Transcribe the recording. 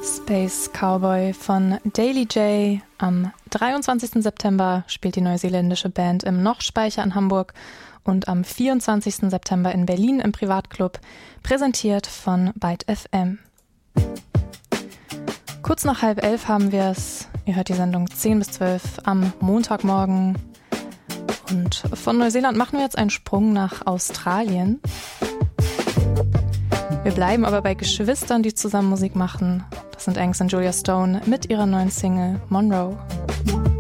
Space Cowboy von Daily J. Am 23. September spielt die neuseeländische Band im Noch-Speicher in Hamburg und am 24. September in Berlin im Privatclub, präsentiert von Byte FM. Kurz nach 10:30 haben wir es. Ihr hört die Sendung 10 bis 12 am Montagmorgen. Und von Neuseeland machen wir jetzt einen Sprung nach Australien. Wir bleiben aber bei Geschwistern, die zusammen Musik machen. Das sind Angus und Julia Stone mit ihrer neuen Single Monroe.